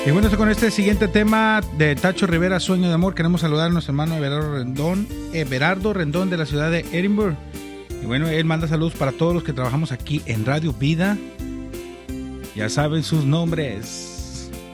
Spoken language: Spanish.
Y bueno, con este siguiente tema de Tacho Rivera, Sueño de Amor, queremos saludar a nuestro hermano Everardo Rendón de la ciudad de Edinburgh. Y bueno, él manda saludos para todos los que trabajamos aquí en Radio Vida. Ya saben sus nombres.